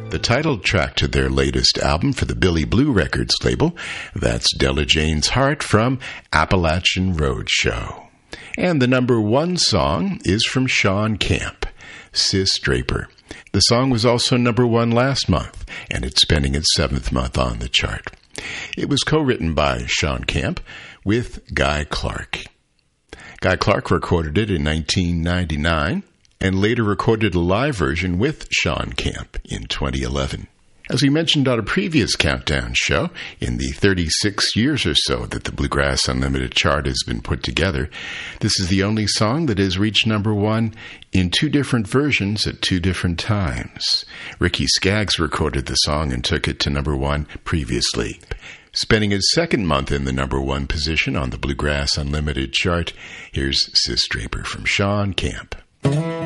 The title track to their latest album for the Billy Blue Records label. That's Della Jane's Heart from Appalachian Roadshow. And the number one song is from Shawn Camp, Sis Draper. The song was also number one last month, and it's spending its 7th month on the chart. It was co-written by Shawn Camp with Guy Clark. Guy Clark recorded it in 1999 and later recorded a live version with Shawn Camp in 2011. As we mentioned on a previous Countdown show, in the 36 years or so that the Bluegrass Unlimited chart has been put together, this is the only song that has reached number one in 2 different versions at 2 different times. Ricky Skaggs recorded the song and took it to number one previously. Spending its 2nd month in the number one position on the Bluegrass Unlimited chart, here's Sis Draper from Shawn Camp.